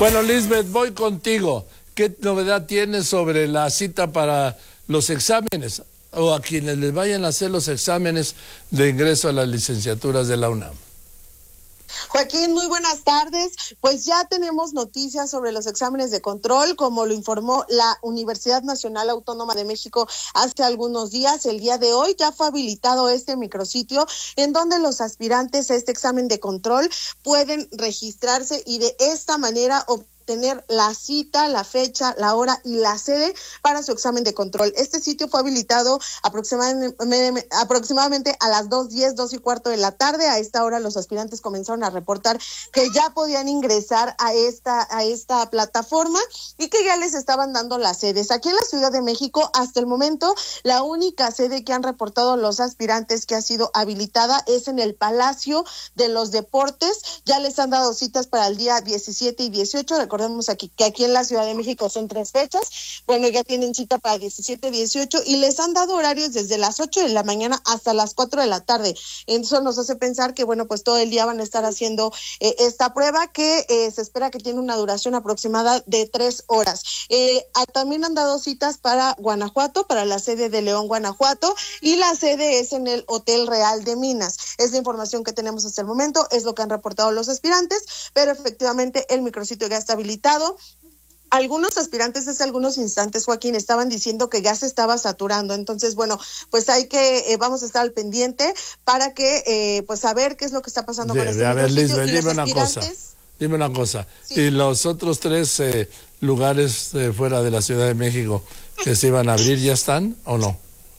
Bueno, Lisbeth, voy contigo. ¿Qué novedad tienes sobre la cita para los exámenes o a quienes les vayan a hacer los exámenes de ingreso a las licenciaturas de la UNAM? Joaquín, muy buenas tardes. Pues ya tenemos noticias sobre los exámenes de control, como lo informó la Universidad Nacional Autónoma de México hace algunos días. El día de hoy ya fue habilitado este micrositio en donde los aspirantes a este examen de control pueden registrarse y de esta manera tener la cita, la fecha, la hora y la sede para su examen de control. Este sitio fue habilitado aproximadamente a las 2:10, 2:15 de la tarde. A esta hora los aspirantes comenzaron a reportar que ya podían ingresar a esta plataforma y que ya les estaban dando las sedes. Aquí en la Ciudad de México, hasta el momento, la única sede que han reportado los aspirantes que ha sido habilitada es en el Palacio de los Deportes. Ya les han dado citas para el día 17 y 18. Recordemos que aquí en la Ciudad de México son 3 fechas. Bueno, ya tienen cita para 17, 18 y les han dado horarios desde las 8 de la mañana hasta las 4 de la tarde. Eso nos hace pensar que, bueno, pues todo el día van a estar haciendo esta prueba que se espera que tiene una duración aproximada de 3 horas. También han dado citas para Guanajuato, para la sede de León, Guanajuato, y la sede es en el Hotel Real de Minas. Es la información que tenemos hasta el momento, es lo que han reportado los aspirantes, pero efectivamente el micrositio ya está habilitado. Algunos aspirantes hace algunos instantes, Joaquín, estaban diciendo que ya se estaba saturando. Entonces, bueno, pues vamos a estar al pendiente para que, pues, saber qué es lo que está pasando con este micrositio. A ver, Lisbeth, dime una cosa. Sí. ¿Y los otros 3 lugares fuera de la Ciudad de México que se iban a abrir ya están o no?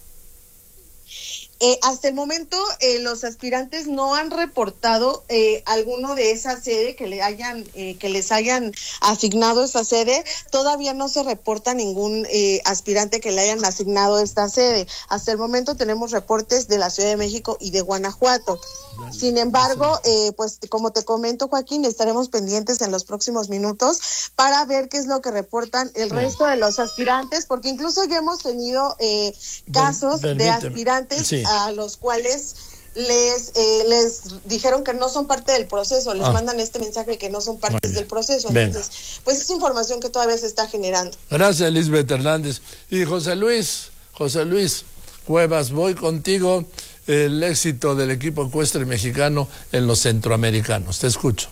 Hasta el momento los aspirantes no han reportado alguno de esa sede que les hayan asignado esa sede. Todavía no se reporta ningún aspirante que le hayan asignado esta sede. Hasta el momento tenemos reportes de la Ciudad de México y de Guanajuato. Sin embargo, pues como te comento, Joaquín, estaremos pendientes en los próximos minutos para ver qué es lo que reportan el resto de los aspirantes, porque incluso ya hemos tenido casos de aspirantes a los cuales les dijeron que no son parte del proceso, les mandan este mensaje que no son partes del proceso. Entonces, pues es información que todavía se está generando. Gracias, Lisbeth Hernández. Y José Luis Cuevas, voy contigo. El éxito del equipo ecuestre mexicano en los centroamericanos. Te escucho.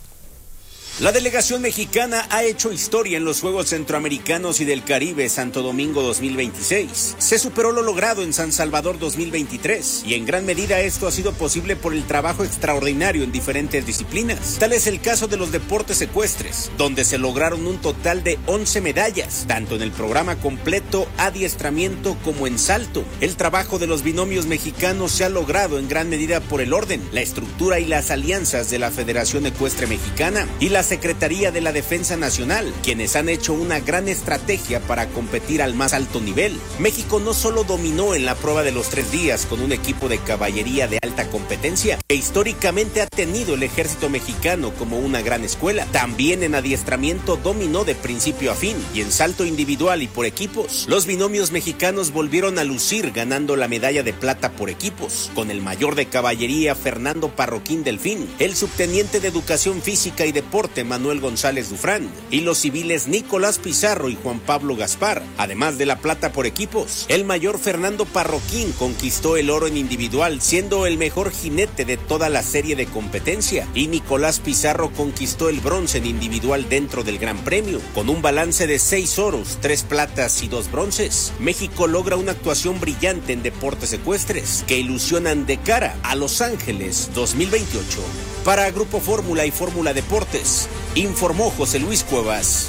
La delegación mexicana ha hecho historia en los Juegos Centroamericanos y del Caribe Santo Domingo 2026. Se superó lo logrado en San Salvador 2023 y en gran medida esto ha sido posible por el trabajo extraordinario en diferentes disciplinas. Tal es el caso de los deportes ecuestres, donde se lograron un total de 11 medallas, tanto en el programa completo, adiestramiento como en salto. El trabajo de los binomios mexicanos se ha logrado en gran medida por el orden, la estructura y las alianzas de la Federación Ecuestre Mexicana y la Secretaría de la Defensa Nacional, quienes han hecho una gran estrategia para competir al más alto nivel. México no solo dominó en la prueba de los 3 días con un equipo de caballería de alta competencia, que históricamente ha tenido el ejército mexicano como una gran escuela, también en adiestramiento dominó de principio a fin, y en salto individual y por equipos, los binomios mexicanos volvieron a lucir ganando la medalla de plata por equipos, con el mayor de caballería Fernando Parroquín Delfín, el subteniente de Educación Física y Deporte Manuel González Dufrán y los civiles Nicolás Pizarro y Juan Pablo Gaspar. Además de la plata por equipos, el mayor Fernando Parroquín conquistó el oro en individual, siendo el mejor jinete de toda la serie de competencia, y Nicolás Pizarro conquistó el bronce en individual dentro del Gran Premio. Con un balance de 6 oros, 3 platas y 2 bronces, México logra una actuación brillante en deportes ecuestres que ilusionan de cara a Los Ángeles 2028. Para Grupo Fórmula y Fórmula Deportes, informó José Luis Cuevas.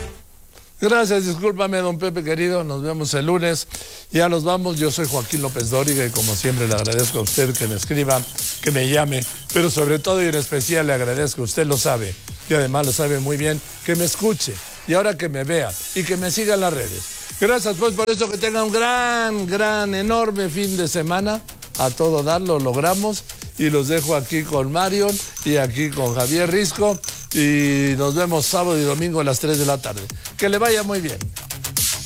Gracias, discúlpame, don Pepe querido, nos vemos el lunes. Ya nos vamos, yo soy Joaquín López Dóriga y como siempre le agradezco a usted que me escriba, que me llame, pero sobre todo y en especial le agradezco, usted lo sabe, y además lo sabe muy bien, que me escuche y ahora que me vea y que me siga en las redes. Gracias pues por eso, que tenga un gran, enorme fin de semana, a todo dar, lo logramos. Y los dejo aquí con Marion y aquí con Javier Risco. Y nos vemos sábado y domingo a las 3 de la tarde. Que le vaya muy bien.